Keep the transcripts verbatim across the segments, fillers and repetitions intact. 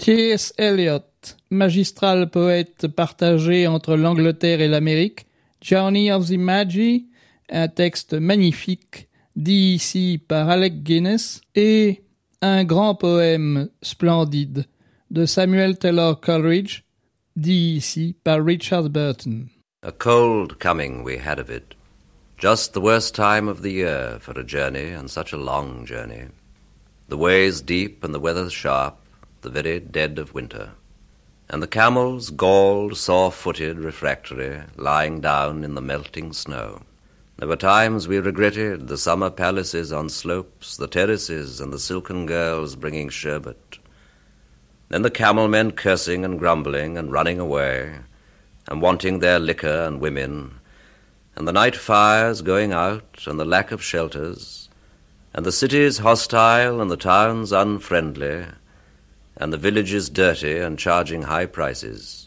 T S. Eliot, magistral poète partagé entre l'Angleterre et l'Amérique, Journey of the Magi, un texte magnifique, dit ici par Alec Guinness, et un grand poème splendide de Samuel Taylor Coleridge, dit ici par Richard Burton. A cold coming we had of it, just the worst time of the year for a journey, and such a long journey. The ways deep and the weather sharp, the very dead of winter, and the camels, galled, sore-footed, refractory, lying down in the melting snow. There were times we regretted the summer palaces on slopes, the terraces, and the silken girls bringing sherbet. Then the camel-men cursing and grumbling and running away, and wanting their liquor and women, and the night fires going out, and the lack of shelters, and the cities hostile and the towns unfriendly, and the villages dirty and charging high prices.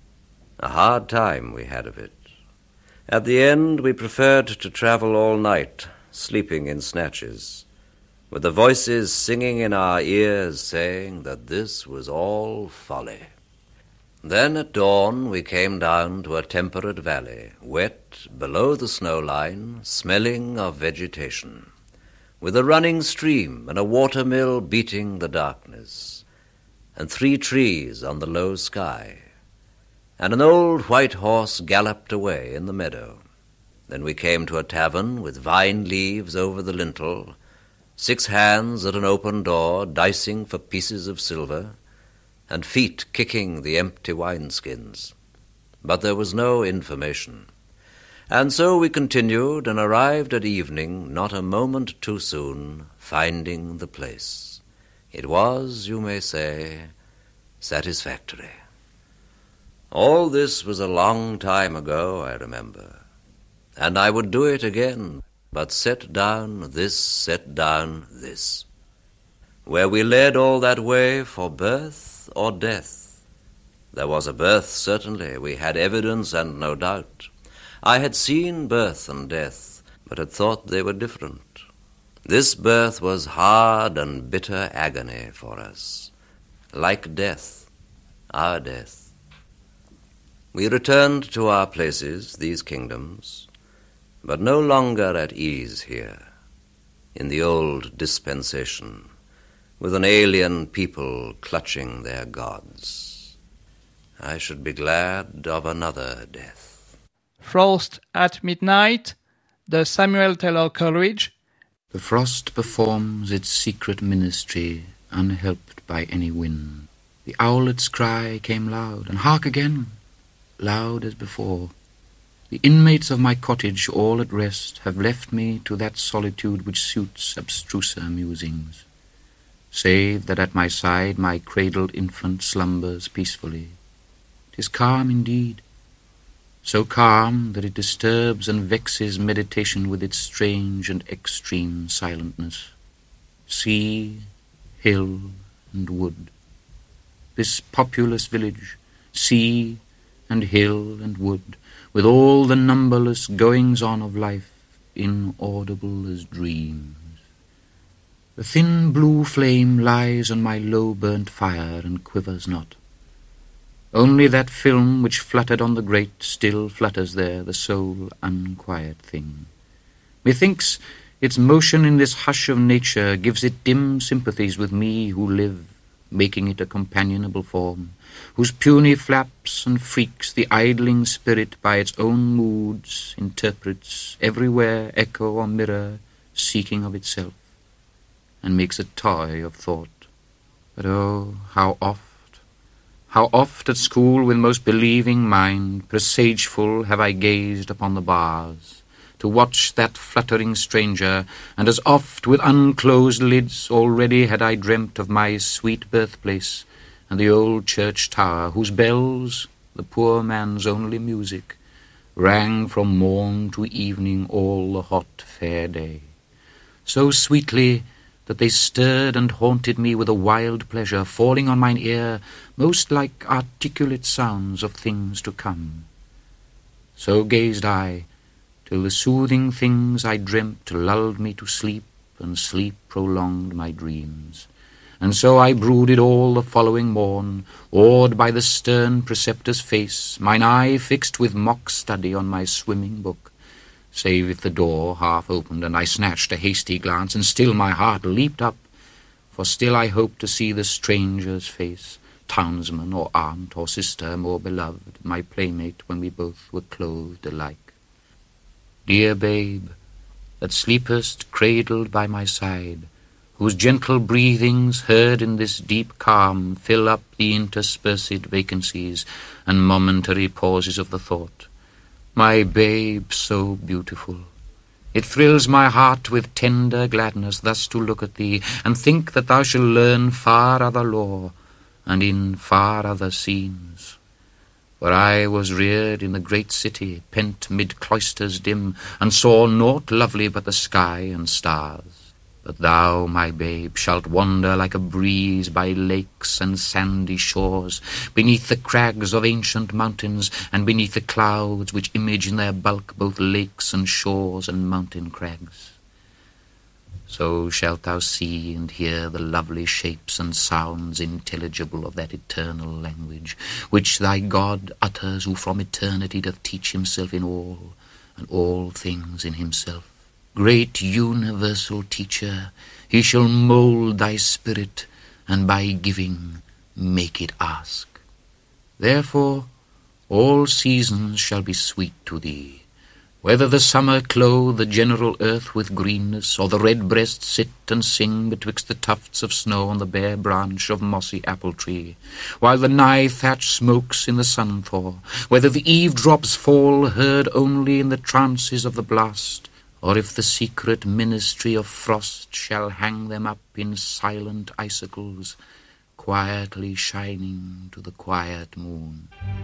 A hard time we had of it. At the end we preferred to travel all night, sleeping in snatches, with the voices singing in our ears saying that this was all folly. Then at dawn we came down to a temperate valley, wet, below the snow line, smelling of vegetation, with a running stream and a water-mill beating the darkness, and three trees on the low sky, and an old white horse galloped away in the meadow. Then we came to a tavern with vine leaves over the lintel, six hands at an open door dicing for pieces of silver, and feet kicking the empty wineskins. But there was no information. And so we continued and arrived at evening, not a moment too soon, finding the place. It was, you may say, satisfactory. All this was a long time ago, I remember, and I would do it again, but set down this, set down this. Where we led all that way for birth or death. There was a birth, certainly. We had evidence and no doubt. I had seen birth and death, but had thought they were different. This birth was hard and bitter agony for us, like death, our death. We returned to our places, these kingdoms, but no longer at ease here, in the old dispensation, with an alien people clutching their gods. I should be glad of another death. Frost at Midnight, de Samuel Taylor Coleridge. The frost performs its secret ministry, unhelped by any wind. The owlet's cry came loud, and hark again, loud as before. The inmates of my cottage, all at rest, have left me to that solitude which suits abstruser musings, save that at my side my cradled infant slumbers peacefully. 'Tis calm indeed, so calm that it disturbs and vexes meditation with its strange and extreme silentness. Sea, hill, and wood. This populous village, sea and hill and wood, with all the numberless goings-on of life, inaudible as dreams. The thin blue flame lies on my low-burnt fire and quivers not. Only that film which fluttered on the grate still flutters there, the sole unquiet thing. Methinks its motion in this hush of nature gives it dim sympathies with me who live, making it a companionable form, whose puny flaps and freaks the idling spirit by its own moods interprets, everywhere echo or mirror, seeking of itself, and makes a toy of thought. But oh, how oft, how oft at school with most believing mind, presageful, have I gazed upon the bars, to watch that fluttering stranger, and as oft with unclosed lids already had I dreamt of my sweet birthplace and the old church tower, whose bells, the poor man's only music, rang from morn to evening all the hot fair day, so sweetly that they stirred and haunted me with a wild pleasure, falling on mine ear most like articulate sounds of things to come. So gazed I, till the soothing things I dreamt lulled me to sleep, and sleep prolonged my dreams. And so I brooded all the following morn, awed by the stern preceptor's face, mine eye fixed with mock study on my swimming book, save if the door half opened, and I snatched a hasty glance, and still my heart leaped up, for still I hoped to see the stranger's face, townsman or aunt or sister more beloved, my playmate when we both were clothed alike. Dear babe, that sleepest cradled by my side, whose gentle breathings heard in this deep calm fill up the interspersed vacancies and momentary pauses of the thought. My babe so beautiful, it thrills my heart with tender gladness thus to look at thee, and think that thou shalt learn far other lore, and in far other scenes. For I was reared in the great city, pent mid cloisters dim, and saw naught lovely but the sky and stars. But thou, my babe, shalt wander like a breeze by lakes and sandy shores, beneath the crags of ancient mountains, and beneath the clouds which image in their bulk both lakes and shores and mountain crags. So shalt thou see and hear the lovely shapes and sounds intelligible of that eternal language, which thy God utters, who from eternity doth teach himself in all, and all things in himself. Great universal teacher, he shall mould thy spirit, and by giving make it ask. Therefore all seasons shall be sweet to thee, whether the summer clothe the general earth with greenness, or the redbreast sit and sing betwixt the tufts of snow on the bare branch of mossy apple-tree, while the nigh thatch smokes in the sun-thaw, whether the eave-drops fall heard only in the trances of the blast, or if the secret ministry of frost shall hang them up in silent icicles, quietly shining to the quiet moon.